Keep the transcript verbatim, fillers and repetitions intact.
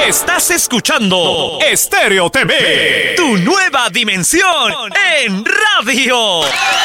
Estás escuchando Estéreo T V, tu nueva dimensión en radio.